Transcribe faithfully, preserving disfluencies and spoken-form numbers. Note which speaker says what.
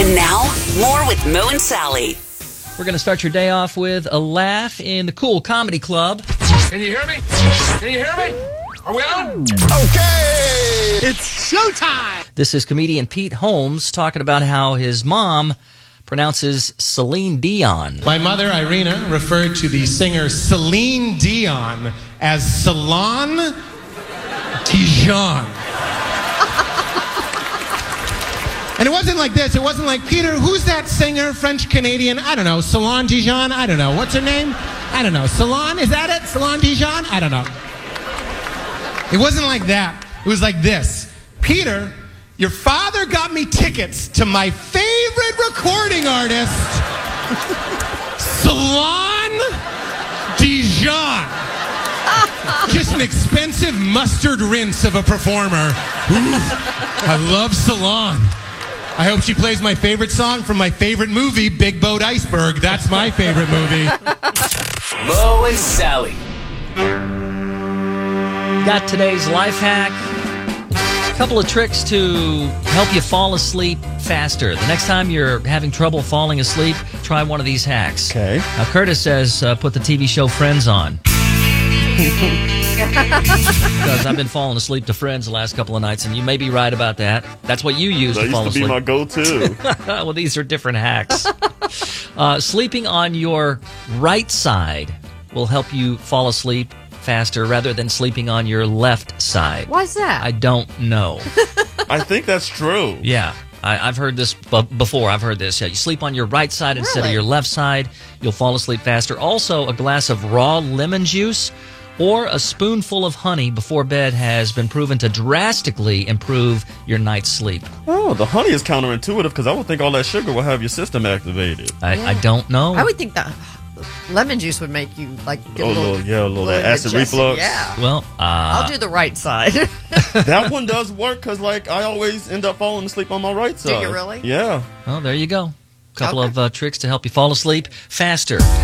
Speaker 1: And now, more with Mo and Sally.
Speaker 2: We're going to start your day off with a laugh in the Cool Comedy Club.
Speaker 3: Can you hear me? Can you hear me? Are we on?
Speaker 4: Okay! It's showtime!
Speaker 2: This is comedian Pete Holmes talking about how his mom pronounces Celine Dion.
Speaker 5: My mother, Irina, referred to the singer Celine Dion as Celine Dion. And it wasn't like this. It wasn't like, Peter, who's that singer, French-Canadian? I don't know. Celine Dion? I don't know. What's her name? I don't know. Celine? Is that it? Celine Dion? I don't know. It wasn't like that. It was like this. Peter, your father got me tickets to my favorite recording artist, Celine Dion. Just an expensive mustard rinse of a performer. Ooh, I love Celine. I hope she plays my favorite song from my favorite movie, Big Boat Iceberg. That's my favorite movie.
Speaker 3: Mo and Sally.
Speaker 2: Got today's life hack. A couple of tricks to help you fall asleep faster. The next time you're having trouble falling asleep, try one of these hacks.
Speaker 4: Okay.
Speaker 2: Now, Curtis says uh, put the T V show Friends on. Because I've been falling asleep to Friends the last couple of nights, and you may be right about that. That's what you use
Speaker 6: That
Speaker 2: to fall
Speaker 6: used to
Speaker 2: asleep.
Speaker 6: be my go-to.
Speaker 2: Well, these are different hacks. uh, sleeping on your right side will help you fall asleep faster rather than sleeping on your left side.
Speaker 7: Why's that?
Speaker 2: I don't know.
Speaker 6: I think that's true.
Speaker 2: Yeah, I, I've heard this b- before. I've heard this. Yeah, you sleep on your right side instead of
Speaker 7: Really?
Speaker 2: your left side, you'll fall asleep faster. Also, a glass of raw lemon juice or a spoonful of honey before bed has been proven to drastically improve your night's sleep.
Speaker 6: Oh, the honey is counterintuitive because I would think all that sugar will have your system activated.
Speaker 2: I,
Speaker 7: Yeah.
Speaker 2: I don't know.
Speaker 7: I would think that lemon juice would make you like get
Speaker 6: Oh,
Speaker 7: a little,
Speaker 6: little- yeah, a little that acid
Speaker 7: indigestion.
Speaker 6: reflux.
Speaker 7: Yeah.
Speaker 2: Well, uh,
Speaker 7: I'll do the right side.
Speaker 6: That one does work because, like, I always end up falling asleep on my right side.
Speaker 7: you really?
Speaker 6: Yeah.
Speaker 2: well, there you go. Couple
Speaker 7: Okay.
Speaker 2: of uh, tricks to help you fall asleep faster.